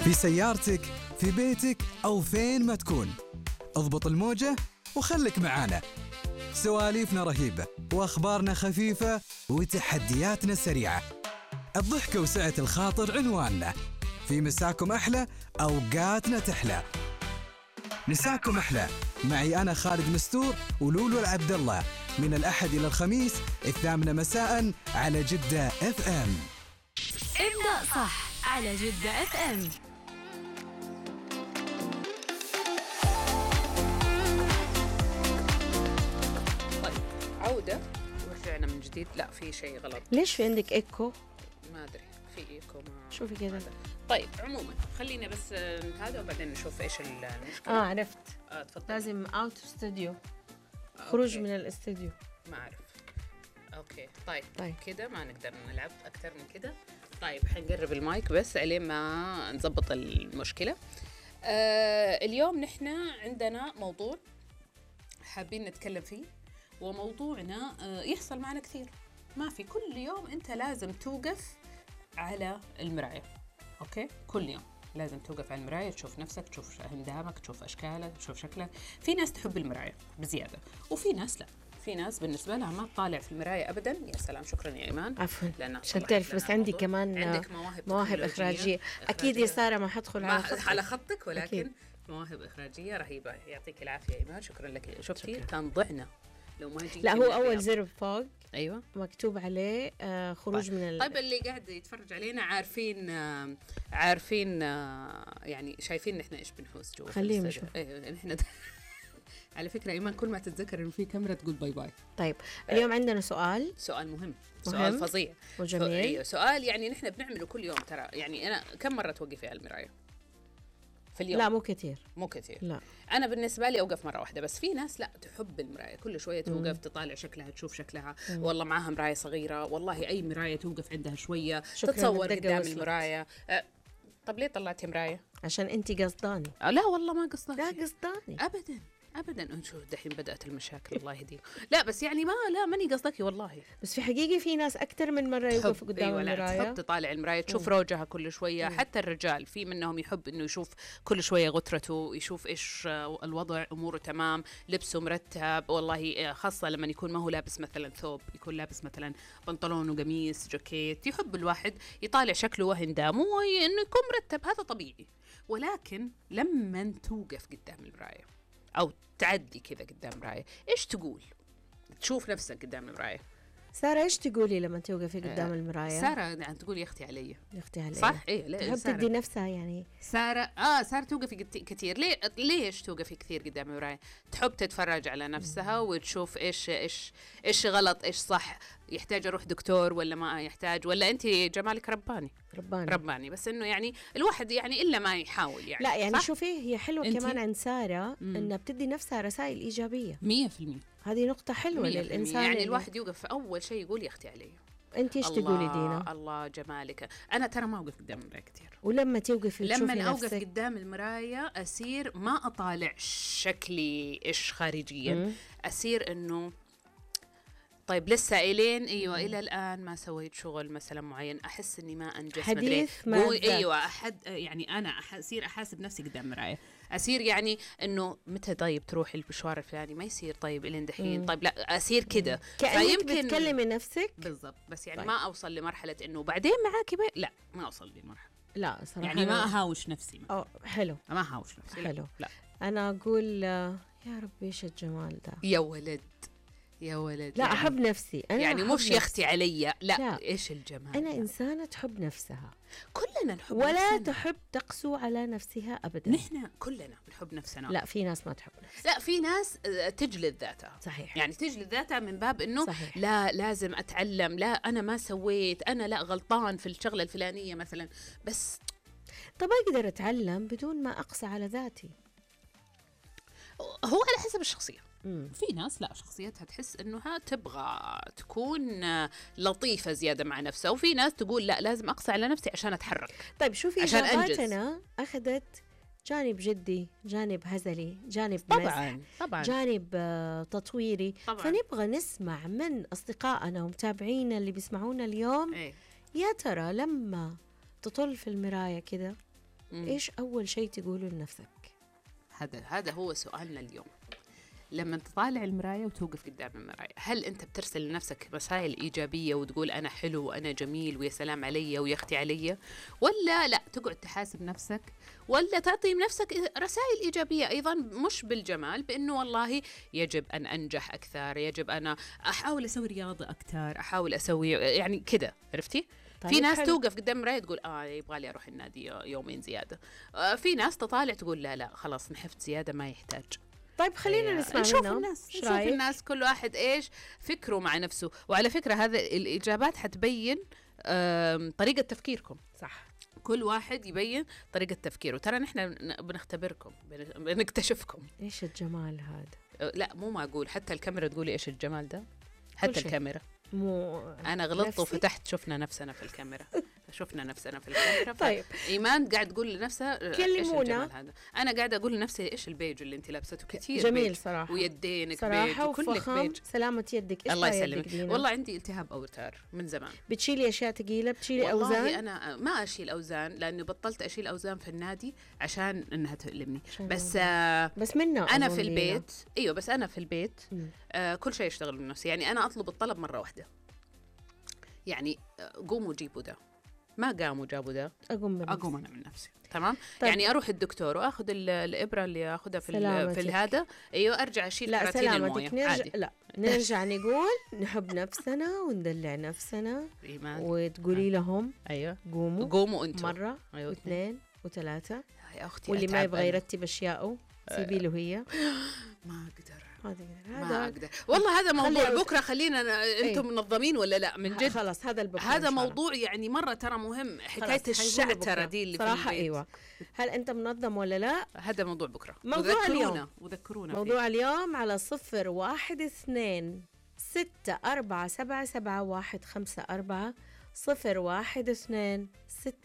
في سيارتك، في بيتك أو فين ما تكون. اضبط الموجة وخلك معانا. سواليفنا رهيبة وأخبارنا خفيفة وتحدياتنا سريعة. الضحكة وسعة الخاطر عنواننا. في مساكم أحلى، أوقاتنا تحلى. مساكم أحلى معي أنا خالد مستور ولولو العبد الله، من الأحد إلى الخميس 8 مساء على جدة FM. ابدأ صح على جدة FM. طيب عودة ورجعنا من جديد. لا في شيء غلط. ليش في عندك إيكو؟ ما أدري في إيكو ما شوفي كده. طيب عموما خلينا بس هذا وبعدين نشوف إيش المشكلة. عرفت. تفضل. لازم اوت استوديو، خروج من الاستوديو. ما أعرف. أوكي طيب. كده ما نقدر نلعب أكتر من كده. طيب حنقرب المايك بس علين ما نضبط المشكلة. اليوم نحن عندنا موضوع حابين نتكلم فيه، وموضوعنا يحصل معنا كثير. ما في كل يوم أنت لازم توقف على المراية. أوكي كل يوم لازم توقف على المراية، تشوف نفسك، تشوف هندامك، تشوف أشكالك، تشوف شكلك. في ناس تحب المراية بزيادة وفي ناس لا. في ناس بالنسبة لها ما تطالع في المراية أبدا. يا سلام شكرا يا إيمان. عفوا عشان تعرف، بس عندي كمان عندك مواهب إخراجية. أكيد يا سارة ما حدخل على خطك ولكن أكيد. مواهب إخراجية رهيبة. يعطيك العافية يا إيمان، شكرا لك. شفتي كان ضعنا لو ما جيت. لا هو أول زر فوق أيوة مكتوب عليه خروج من طيب اللي قاعد يتفرج علينا عارفين يعني شايفين نحن إيش بنحوس جوا. خليهم يشوفوا. إيه نحن على فكرة إيمان كل ما تتذكر إنه في كاميرا تقول باي باي. طيب اليوم عندنا سؤال مهم. سؤال فظيع وجميل. أيوة سؤال يعني نحن بنعمله كل يوم ترى. يعني أنا كم مرة توقفي على المراية في اليوم؟ لا مو كثير. لا. أنا بالنسبة لي أوقف مرة واحدة بس. في ناس لا تحب المراية، كل شوية توقف تطالع شكلها، تشوف شكلها. والله معاها مراية صغيرة، والله أي مراية توقف عندها شوية تتصور قدام المراية. طب ليه طلعتي مراية؟ عشان أنتي قصداني. لا والله ما قصداني. لا قصداني أبداً. نشوف دحين بدأت المشاكل. الله يهديك. لا بس يعني ماني قصدكي والله. بس في حقيقة في ناس أكتر من مرة يوقفوا قدام المراية. تحب تطالع المراية، تشوف روجها كل شوية. حتى الرجال في منهم يحب إنه يشوف كل شوية غترته، يشوف إيش الوضع، أموره تمام، لبسه مرتب. والله خاصة لما يكون ما هو لابس مثلا ثوب، يكون لابس مثلا بنطلون وقميص جاكيت، يحب الواحد يطالع شكله وهندامه وإنه يكون مرتب. هذا طبيعي. ولكن لما توقف قدام المراية أو تعدي كذا قدام المراية، إيش تقول؟ تشوف نفسك قدام المراية. سارة إيش تقولي لما توقفي قدام المراية؟ سارة يعني تقول يا أختي علي. صح؟ إيه تحب تدي نفسها يعني. سارة توقفي كثير. ليش توقفي كثير قدام المراية؟ تحب تتفرج على نفسها وتشوف إيش غلط إيش صح، يحتاج أروح دكتور ولا ما يحتاج، ولا أنت جمالك رباني. بس إنه يعني الواحد يعني إلا ما يحاول يعني. لا يعني صح؟ شوفي هي حلوة كمان عند سارة إنها بتدي نفسها رسائل إيجابية 100%. هذه نقطة حلوة للإنسان. يعني الواحد يوقف أول شيء يقول يا أختي علي. أنت إيش تقولي دينا؟ الله جمالك. أنا ترى ما أوقف قدام المراية كثير. ولما توقفي لما أوقف قدام المراية أصير ما أطالع شكلي إيش خارجيا. أصير إنه طيب لسه أيوة إلى الآن ما سويت شغل مثلا معين، أحس إني ما أنجز حديث أيوة يعني أنا أصير أحاسب نفسي قدام المراية. أصير يعني إنه متى طيب تروح المشوار الفلاني، ما يصير طيب إلين دحين. طيب لا أصير كده كأنك بتكلمي نفسك بالضبط. بس يعني ما أوصل لمرحلة إنه بعدين معاكي لا ما أوصل للمرحلة. لا صراحة يعني ما أهاوش نفسي. حلو. ما أهاوش نفسي. حلو. لا أنا أقول يا رب إيش الجمال ده يا ولد لا يعني أحب نفسي أنا يعني مش يختي علي. لا إيش الجمال. أنا إنسانة تحب نفسها. كلنا نحب ولا نفسنا. تحب تقسو على نفسها أبدا. نحن كلنا نحب نفسنا. لا في ناس ما تحب نفسها. لا في ناس تجلد ذاتها. صحيح. يعني تجلد ذاتها من باب إنه صحيح. لا لازم أتعلم، لا أنا ما سويت، أنا لا غلطان في الشغلة الفلانية مثلا. بس طب أقدر أتعلم بدون ما أقسى على ذاتي. هو على حسب الشخصية. في ناس لا شخصيتها تحس انها تبغى تكون لطيفة زيادة مع نفسها، وفي ناس تقول لا لازم اقسى على نفسي عشان اتحرك. طيب شوفي إجاباتنا اخذت جانب جدي، جانب هزلي، جانب طبعا جانب تطويري طبعاً. فنبغى نسمع من اصدقائنا ومتابعينا اللي بيسمعونا اليوم. إيه؟ يا ترى لما تطل في المراية كده إيش أول شيء تقوله لنفسك؟ هذا هو سؤالنا اليوم. لما تطالع المراية وتوقف قدام المراية، هل أنت بترسل لنفسك رسائل إيجابية وتقول أنا حلو وأنا جميل ويا سلام علي ويا أختي علي، ولا لا تقعد تحاسب نفسك، ولا تعطي نفسك رسائل إيجابية أيضا مش بالجمال، بأنه والله يجب أن أنجح أكثر، يجب أنا أحاول أسوي رياضة أكثر، أحاول أسوي يعني كده، عرفتي؟ طيب في ناس حلو. توقف قدام المراية تقول يبغى لي أروح النادي يومين زيادة. في ناس تطالع تقول لا خلاص نحفت زيادة ما يحتاج. طيب خلينا نسمع نشوف منهم. الناس، إيش نشوف رأيك؟ الناس كل واحد إيش فكره مع نفسه. وعلى فكرة هذا الإجابات حتبين طريقة تفكيركم. صح. كل واحد يبين طريقة تفكيره. ترى نحن بنختبركم، بنكتشفكم. إيش الجمال هذا؟ لا مو معقول حتى الكاميرا تقولي إيش الجمال ده، حتى شيء. الكاميرا. مو أنا غلطت نفسي؟ وفتحت شفنا نفسنا في الكاميرا. شفنا نفسنا في الكاميرا. طيب. إيمان قاعد تقول لنفسها إيش كلمونا. الجمال هذا. أنا قاعدة أقول لنفسي إيش البيج اللي أنت لابسته كثير جميل بيج. صراحة. ويدينك بيج صراحة وكلك وفخم. بيج. سلامة يدك. إيش الله رأي يدك يسلمك. دينا؟ والله عندي التهاب أوتار من زمان. بتشيلي أشياء ثقيلة؟ بتشيلي والله أوزان؟ أنا ما أشيل أوزان لأنه بطلت أشيل أوزان في النادي عشان إنها تؤلمني. عشان بس بس منا أنا أظن في لينا. البيت. أيوة بس أنا في البيت مم. كل شيء أشتغل من نفسي. يعني أنا أطلب الطلب مرة واحدة، يعني قوموا جيبوا ده، ما قاموا جابوا ده أقوم بنفسي. أقوم أنا من نفسي. تمام. طيب. يعني أروح الدكتور وأخذ الإبرة اللي أخذها في سلامتك. هذا. أيوة أرجع أشيل لا كراتين الموية سلامتك. نرجع عادي. لا نرجع نقول نحب نفسنا وندلع نفسنا إيمان. وتقولي لهم أيوة قوموا قوموا أنتم. مرة أيوة. واثنين وثلاثة. يا أختي واللي ما أتعب يبغى أنا. يرتب أشياءه سيبي له هي. ما أقدر. ما هذا أقدر والله. هذا موضوع خلي- بكرة. خلينا أنتم منظمين ولا لا؟ من جد خلاص هذا البكرة هذا إن شاء الله. موضوع يعني مرة ترى مهم. حكاية خلاص، حنقوله الشعترة بكرة. دي اللي صراحة في البيت. أيوة. هل أنت منظم ولا لا؟ هذا موضوع بكرة. موضوع اليوم. وذكرونا موضوع اليوم على 012-6477154 012-6477154.